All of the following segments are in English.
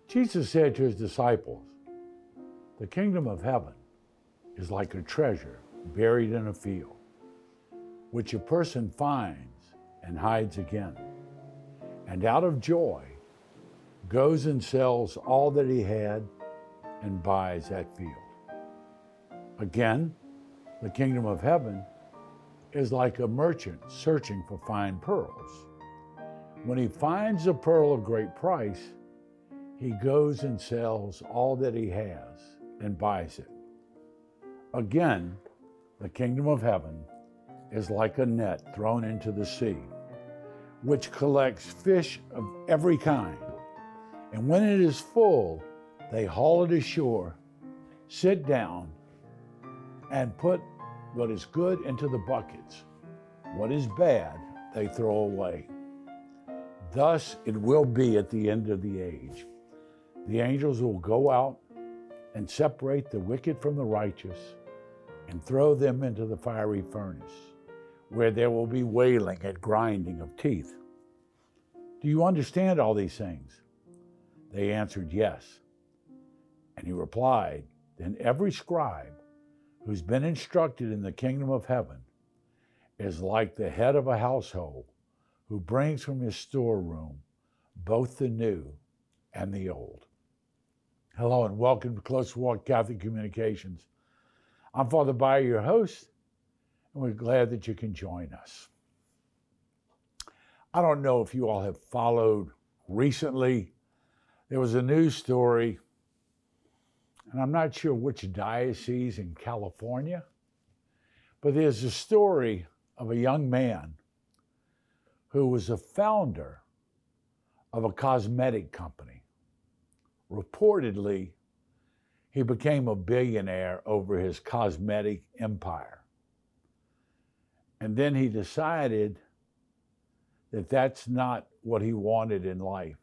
Jesus said to his disciples, "The kingdom of heaven is like a treasure buried in a field, which a person finds and hides again, and out of joy goes and sells all that he had and buys that field." Again, the kingdom of heaven is like a merchant searching for fine pearls. When he finds a pearl of great price, he goes and sells all that he has and buys it. Again, the kingdom of heaven is like a net thrown into the sea, which collects fish of every kind. And when it is full, they haul it ashore, sit down, and put what is good into the buckets. What is bad, they throw away. Thus it will be at the end of the age. The angels will go out and separate the wicked from the righteous and throw them into the fiery furnace, where there will be wailing and grinding of teeth. Do you understand all these things? They answered, "Yes." And he replied, "Then every scribe who's been instructed in the kingdom of heaven is like the head of a household who brings from his storeroom both the new and the old." Hello and welcome to Close Walk Catholic Communications. I'm Father Bayer, your host, and we're glad that you can join us. I don't know if you all have followed recently. There was a news story, and I'm not sure which diocese in California, but there's a story of a young man who was a founder of a cosmetic company. Reportedly, he became a billionaire over his cosmetic empire. And then he decided that that's not what he wanted in life.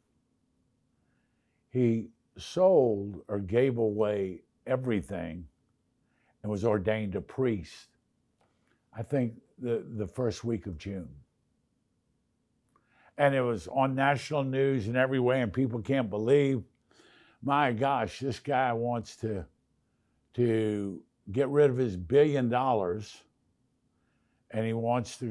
He sold or gave away everything and was ordained a priest, I think the first week of June. And it was on national news and everywhere, and people can't believe, my gosh, this guy wants to get rid of his $1 billion, and he wants to